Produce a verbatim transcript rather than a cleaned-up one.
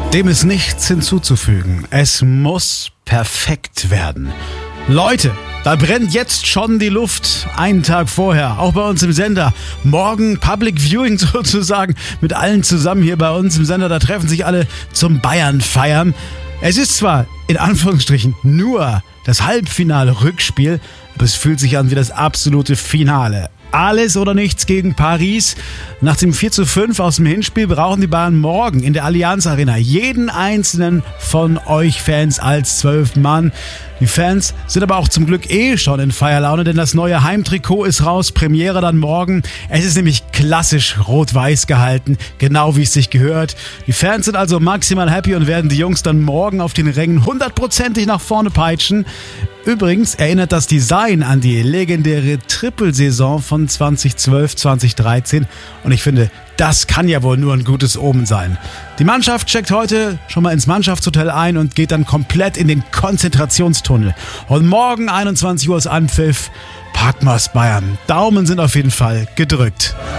Dem ist nichts hinzuzufügen. Es muss perfekt werden. Leute, da brennt jetzt schon die Luft, einen Tag vorher, auch bei uns im Sender. Morgen Public Viewing sozusagen, mit allen zusammen hier bei uns im Sender. Da treffen sich alle zum Bayern-Feiern. Es ist zwar in Anführungsstrichen nur das Halbfinale-Rückspiel, aber es fühlt sich an wie das absolute Finale. Alles oder nichts gegen Paris. Nach dem vier zu fünf aus dem Hinspiel brauchen die Bayern morgen in der Allianz Arena jeden einzelnen von euch Fans als zwölf Mann. Die Fans sind aber auch zum Glück eh schon in Feierlaune, denn das neue Heimtrikot ist raus, Premiere dann morgen. Es ist nämlich klassisch rot-weiß gehalten, genau wie es sich gehört. Die Fans sind also maximal happy und werden die Jungs dann morgen auf den Rängen hundertprozentig nach vorne peitschen. Übrigens erinnert das Design an die legendäre Trippelsaison von zweitausendzwölf zweitausenddreizehn und ich finde, das kann ja wohl nur ein gutes Omen sein. Die Mannschaft checkt heute schon mal ins Mannschaftshotel ein und geht dann komplett in den Konzentrationstunnel. Und morgen einundzwanzig Uhr ist Anpfiff. Packen wir's Bayern. Daumen sind auf jeden Fall gedrückt.